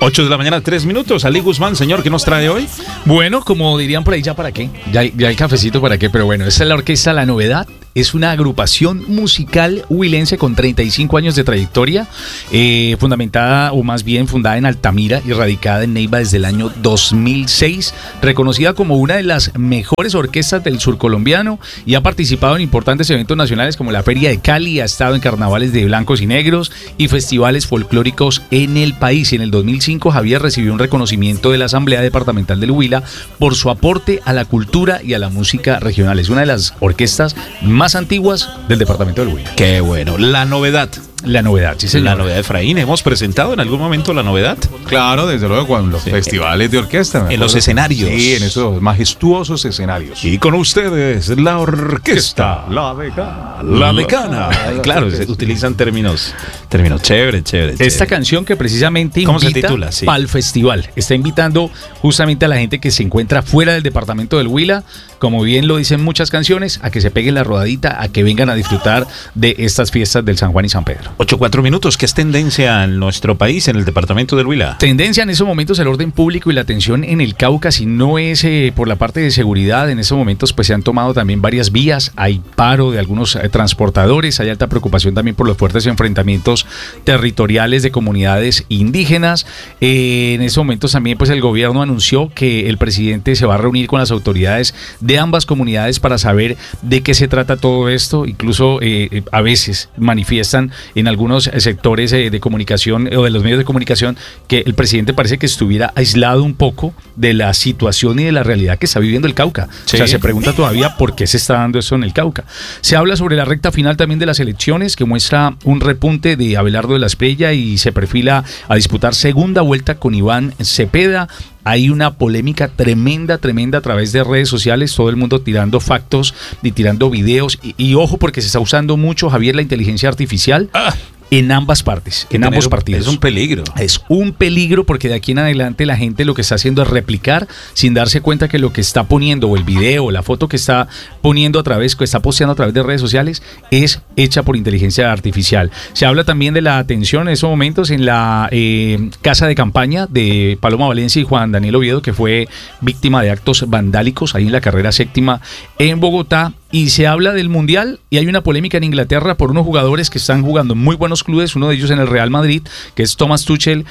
8 de la mañana, 3 minutos. Ali Guzmán, señor, ¿qué nos trae hoy? Bueno, como dirían por ahí, ¿ya para qué? Ya hay cafecito para qué, pero bueno, esta es la orquesta La Novedad. Es una agrupación musical huilense con 35 años de trayectoria, fundamentada, o más bien fundada en Altamira y radicada en Neiva desde el año 2006, reconocida como una de las mejores orquestas del sur colombiano y ha participado en importantes eventos nacionales como la Feria de Cali, ha estado en carnavales de blancos y negros y festivales folclóricos en el país. Y en el 2005 Javier recibió un reconocimiento de la Asamblea Departamental del Huila por su aporte a la cultura y a la música regional. Es una de las orquestas más antiguas del departamento del Huila. Qué bueno. La Novedad. La Novedad, sí señor. La Novedad, Efraín. ¿Hemos presentado en algún momento La Novedad? Claro, desde luego, cuando los festivales de orquesta. En los escenarios. Sí, en esos majestuosos escenarios. Y con ustedes, la orquesta. La Decana. La Decana. Claro, se utilizan términos chévere. Esta canción que precisamente ¿cómo invita se titula? Sí. Al festival. Está invitando justamente a la gente que se encuentra fuera del departamento del Huila, como bien lo dicen muchas canciones, a que se peguen la rodadita, a que vengan a disfrutar de estas fiestas del San Juan y San Pedro. 8-4 minutos. ¿Qué es tendencia en nuestro país, en el departamento del Huila? Tendencia en esos momentos el orden público y la atención en el Cauca, si no es por la parte de seguridad, en esos momentos pues se han tomado también varias vías, hay paro de algunos transportadores, hay alta preocupación también por los fuertes enfrentamientos territoriales de comunidades indígenas. En esos momentos también pues el gobierno anunció que el presidente se va a reunir con las autoridades de ambas comunidades para saber de qué se trata todo esto. Incluso a veces manifiestan en algunos sectores de comunicación o de los medios de comunicación que el presidente parece que estuviera aislado un poco de la situación y de la realidad que está viviendo el Cauca. Sí. O sea, se pregunta todavía por qué se está dando eso en el Cauca. Se habla sobre la recta final también de las elecciones, que muestra un repunte de Abelardo de la Espriella y se perfila a disputar segunda vuelta con Iván Cepeda. Hay una polémica tremenda a través de redes sociales, todo el mundo tirando factos y tirando videos y ojo porque se está usando mucho, Javier, la inteligencia artificial. En ambas partes, en ambos partidos. Es un peligro. Es un peligro porque de aquí en adelante la gente lo que está haciendo es replicar sin darse cuenta que lo que está poniendo, o el video, o la foto que está poniendo a través, que está posteando a través de redes sociales, es hecha por inteligencia artificial. Se habla también de la atención en esos momentos en la casa de campaña de Paloma Valencia y Juan Daniel Oviedo, que fue víctima de actos vandálicos ahí en la carrera séptima en Bogotá. Y se habla del Mundial y hay una polémica en Inglaterra por unos jugadores que están jugando en muy buenos clubes, uno de ellos en el Real Madrid, que es Thomas Tuchel.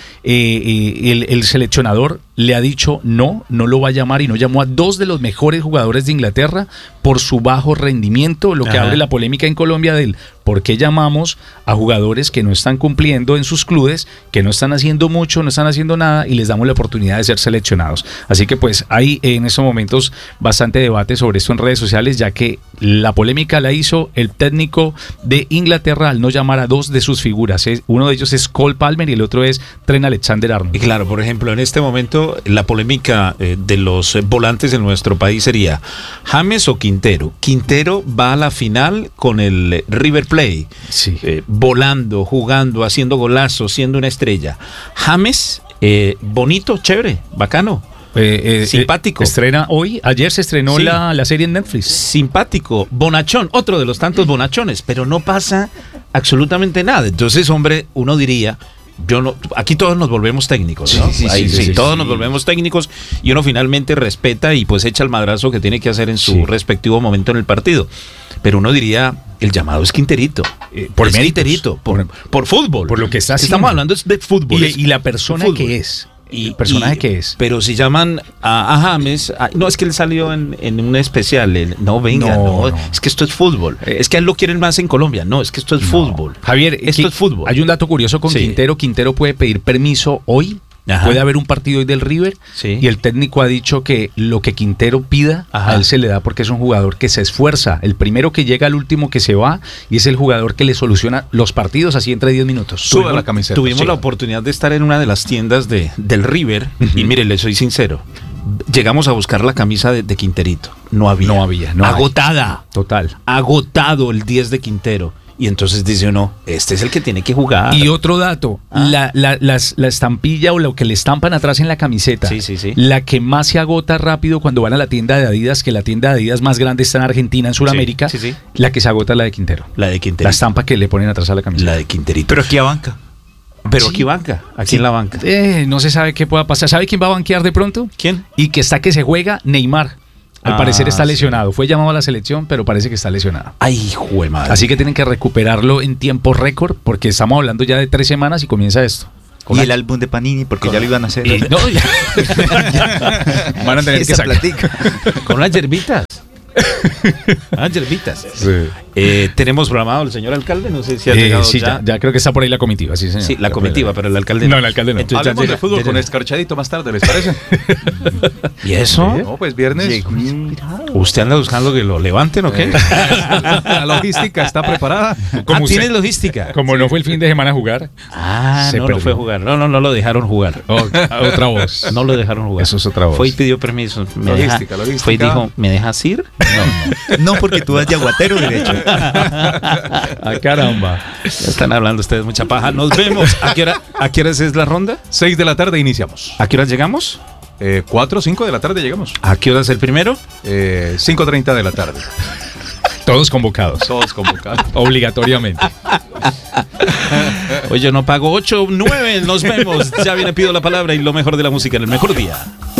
El seleccionador le ha dicho no lo va a llamar y no llamó a dos de los mejores jugadores de Inglaterra por su bajo rendimiento, lo que abre la polémica en Colombia del por qué llamamos a jugadores que no están cumpliendo en sus clubes, que no están haciendo mucho, no están haciendo nada y les damos la oportunidad de ser seleccionados. Así que pues hay en estos momentos bastante debate sobre esto en redes sociales, ya que la polémica la hizo el técnico de Inglaterra al no llamar a dos de sus figuras. Uno de ellos es Cole Palmer y el otro es Trent Alexander-Arnold. Y claro, por ejemplo, en este momento la polémica de los volantes en nuestro país sería James o Quintero. Quintero va a la final con el River Plate, sí. Volando, jugando, haciendo golazos, siendo una estrella. James, bonito, chévere, bacano. Simpático. Estrena hoy, ayer se estrenó sí. la serie en Netflix. Simpático, bonachón, otro de los tantos bonachones, pero no pasa absolutamente nada. Entonces, hombre, uno diría, aquí todos nos volvemos técnicos, ¿no? Sí, todos nos volvemos técnicos y uno finalmente respeta y pues echa el madrazo que tiene que hacer en su respectivo momento en el partido. Pero uno diría, el llamado es Quinterito. Por Quinterito, por fútbol. Por lo que está haciendo. Estamos hablando de fútbol. Y la persona que es. ¿El personaje que es? Pero si llaman a James, no, es que él salió en un especial. No, es que esto es fútbol. Es que a él lo quieren más en Colombia. No, es que esto es fútbol. Javier, esto es fútbol. Hay un dato curioso con Quintero. Quintero puede pedir permiso hoy. Puede haber un partido hoy del River y el técnico ha dicho que lo que Quintero pida a él se le da porque es un jugador que se esfuerza, el primero que llega, el último que se va y es el jugador que le soluciona los partidos así entre 10 minutos. Tuvimos la oportunidad de estar en una de las tiendas del River y mire, le soy sincero, llegamos a buscar la camisa de Quinterito, no había. Agotada. Total. Agotado el 10 de Quintero. Y entonces dice uno, este es el que tiene que jugar. Y otro dato, la estampilla o lo que le estampan atrás en la camiseta, la que más se agota rápido cuando van a la tienda de Adidas, que la tienda de Adidas más grande está en Argentina, en Sudamérica, la que se agota es la de Quintero. La de Quintero. La estampa que le ponen atrás a la camiseta. La de Quinterito. Pero aquí a banca. Pero Sí. aquí banca, aquí en la banca. No se sabe qué pueda pasar. ¿Sabe quién va a banquear de pronto? ¿Quién? Y que se juega Neymar. Al Ah, parecer está sí. lesionado. Fue llamado a la selección, pero parece que está lesionado. Ay, jue madre. Así que tienen que recuperarlo en tiempo récord, porque estamos hablando ya de 3 semanas y comienza esto. Y el álbum de Panini, porque ya lo iban a hacer. No, ya. Van a tener que Esa sacar. platica. Con las yerbitas. Las yerbitas. Tenemos programado el señor alcalde, no sé si ha llegado Sí, ya. ya creo que está por ahí la comitiva, sí, señor. Sí, la comitiva, pero el alcalde No, el alcalde no. Entonces ya Hablemos de llega- fútbol ya con llega. Escarchadito más tarde, ¿les parece? ¿Y eso? No, pues viernes. ¿Usted anda buscando que lo levanten o qué? La logística está preparada. Ah, ¿tiene logística? Como no fue el fin de semana a jugar. Ah, Se no perdió. fue a jugar. No lo dejaron jugar. Otra voz. No lo dejaron jugar. Eso es otra voz. Fue y pidió permiso. Logística. Fue y dijo, ¿me dejas ir? No, porque tú vas de aguatero derecho. Ah, caramba. Ya están hablando ustedes mucha paja. Nos vemos. ¿A qué horas es la ronda? 6 de la tarde iniciamos. ¿A qué horas llegamos? 4, 5 de la tarde llegamos. ¿A qué horas el primero? 5:30 de la tarde. Todos convocados. Todos convocados. Obligatoriamente. Hoy yo no pago 8, 9. Nos vemos. Ya viene Pido la Palabra y lo mejor de la música en el mejor día.